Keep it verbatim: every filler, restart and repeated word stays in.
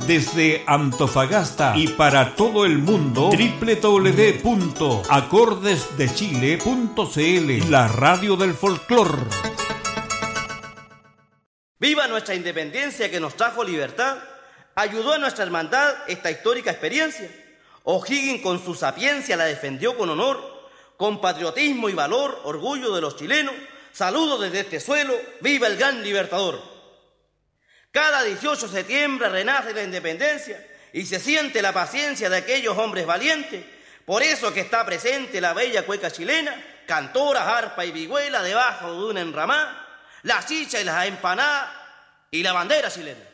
Desde Antofagasta y para todo el mundo, doble u doble u doble u punto acordes de chile punto c l, la radio del folclor. ¡Viva nuestra independencia que nos trajo libertad! Ayudó a nuestra hermandad esta histórica experiencia. O'Higgins con su sapiencia la defendió con honor, con patriotismo y valor, orgullo de los chilenos. Saludos desde este suelo, ¡viva el gran libertador! Cada dieciocho de septiembre renace la independencia y se siente la paciencia de aquellos hombres valientes. Por eso que está presente la bella cueca chilena, cantoras, arpa y vihuela debajo de una enramada, la chicha y las empanadas y la bandera chilena.